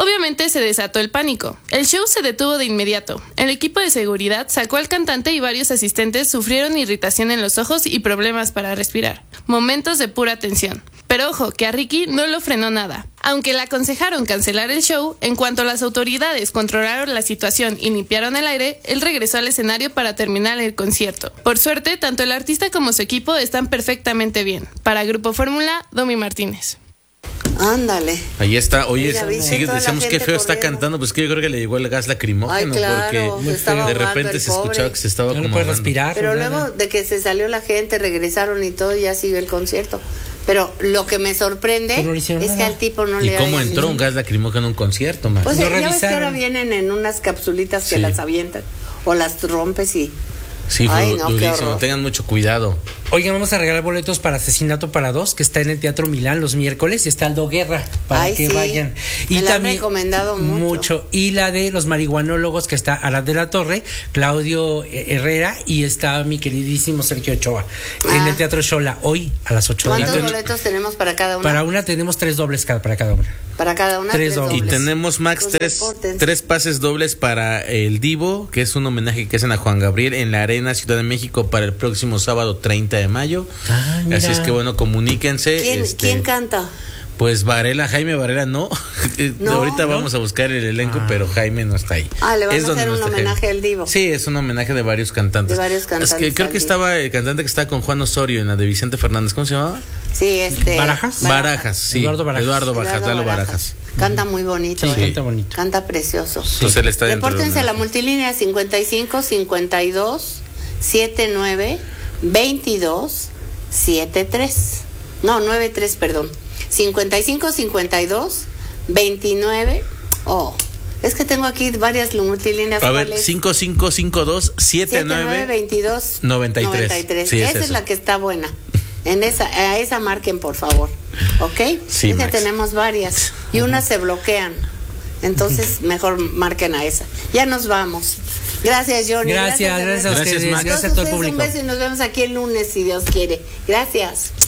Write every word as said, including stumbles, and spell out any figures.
Obviamente se desató el pánico. El show se detuvo de inmediato. El equipo de seguridad sacó al cantante y varios asistentes sufrieron irritación en los ojos y problemas para respirar. Momentos de pura tensión. Pero ojo, que a Ricky no lo frenó nada. Aunque le aconsejaron cancelar el show, en cuanto las autoridades controlaron la situación y limpiaron el aire, él regresó al escenario para terminar el concierto. Por suerte, tanto el artista como su equipo están perfectamente bien. Para Grupo Fórmula, Domi Martínez. Ándale. Ahí está. Oye, Mira, ¿viste sigue, toda la decíamos qué gente feo está corriendo? cantando, pues que yo creo que le llegó el gas lacrimógeno. Ay, claro, porque se estaba de ahogando repente el se escuchaba pobre. que se estaba No como le puede ahogando. respirar. Pero nada. luego de que se salió la gente, regresaron y todo, y ya siguió el concierto. Pero lo que me sorprende Pero no le hicieron es que nada. al tipo no ¿Y le cómo hayan- entró un gas lacrimógeno en un concierto, man? Pues Lo ya ves que revisaron. ahora vienen en unas capsulitas que Sí. las avientan o las rompes y... Sí, fue Ay, no, qué durísimo. horror. Tengan mucho cuidado. Oigan, vamos a regalar boletos para Asesinato para Dos, que está en el Teatro Milán los miércoles, y está Aldo Guerra, para Ay, que sí. vayan. Me la han recomendado mucho. Y la de los marihuanólogos, que está Arad de la Torre, Claudio Herrera, y está mi queridísimo Sergio Ochoa, en Ah. el Teatro Xola, hoy a las ocho de la ¿Cuántos noche. boletos tenemos para cada una? Para una tenemos tres dobles cada, para cada una. Para cada una, Tres tres, dobles. Y dobles. tenemos, Max, Pues tres, repórtense. tres pases dobles para el Divo, que es un homenaje que hacen a Juan Gabriel en la Arena Ciudad de México para el próximo sábado treinta de mayo. Ah, mira. Así es que bueno, comuníquense. ¿Quién, este, ¿Quién canta? Pues Varela, Jaime Varela no. No, Ahorita ¿no? vamos a buscar el elenco, Ah. pero Jaime no está ahí. Ah, le van Es a donde hacer no un está Jaime. homenaje al Divo. Sí, es un homenaje de varios cantantes. De varios cantantes Es que creo al que Divo. estaba el cantante que estaba con Juan Osorio en la de Vicente Fernández. ¿Cómo se llamaba? Sí, este... ¿Barajas? Barajas, sí. Eduardo Barajas. Eduardo Barajas, Eduardo Lalo Barajas. Barajas. Canta muy bonito. Sí, ¿eh? canta bonito. Canta precioso. Entonces él está dentro de Repórtense a una- la multilínea cincuenta y cinco, cincuenta y dos, setenta y nueve, veintidós, setenta y tres. No, noventa y tres, perdón. cincuenta y cinco, cincuenta y dos, veintinueve. Oh, es que tengo aquí varias multilíneas. A ver, ¿cuál es? cinco cinco cinco dos siete setenta y nueve, nueve veintidós, noventa y tres. Sí, es Esa es esa. la que está buena. En esa, a esa marquen, por favor. ¿Ok? Sí, Es que Max. tenemos varias. Y unas se bloquean. Entonces, mejor marquen a esa. Ya nos vamos. Gracias, Johnny. Gracias, gracias a Gracias, ustedes, Max. gracias a todo el Entonces, público. un beso y nos vemos aquí el lunes, si Dios quiere. Gracias.